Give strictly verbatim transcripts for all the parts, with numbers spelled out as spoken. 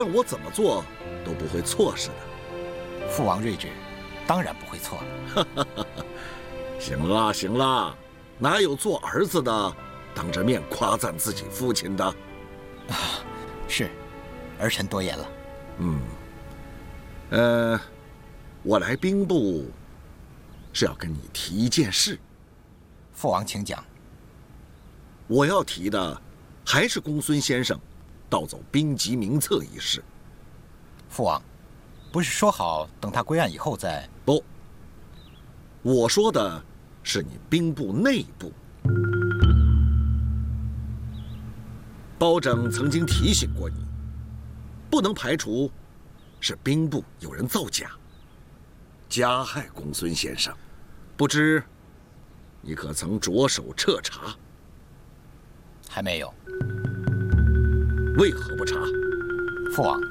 让我怎么做都不会错似的。 父王睿智，当然不会错了。 行了行了，哪有做儿子的当着面夸赞自己父亲的？ 啊，是，儿臣多言了。 嗯，呃，我来兵部是要跟你提一件事。 父王请讲。 我要提的还是公孙先生盗走兵籍名册一事。 父王，不是说好等他归案以后再…… 不，我说的是你兵部内部。包拯曾经提醒过你，不能排除是兵部有人造假，加害公孙先生。不知你可曾着手彻查？ 还没有。 为何不查？ 父王，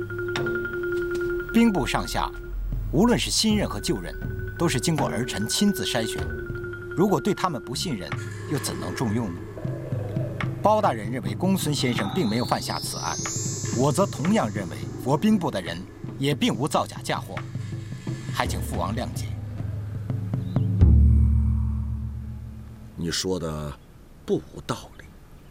兵部上下，无论是新任和旧任，都是经过儿臣亲自筛选。如果对他们不信任，又怎能重用呢？包大人认为公孙先生并没有犯下此案，我则同样认为我兵部的人也并无造假嫁祸，还请父王谅解。 你说的不无道理。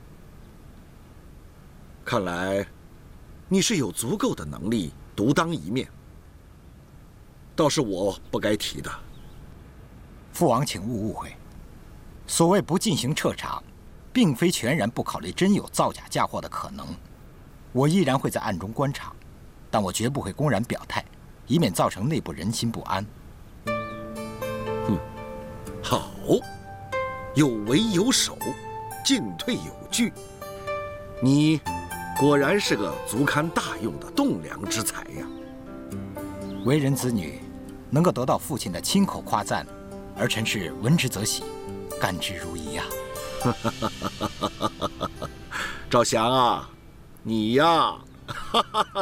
看来你是有足够的能力独当一面，倒是我不该提的。 父王请勿误会，所谓不进行彻查，并非全然不考虑真有造假嫁祸的可能。我依然会在暗中观察，但我绝不会公然表态，以免造成内部人心不安。 嗯，好，有为有守，进退有据。你果然是个足堪大用的栋梁之才呀！ 为人子女，能够得到父亲的亲口夸赞，儿臣是闻之则喜，甘之如饴呀。 赵翔啊，你呀，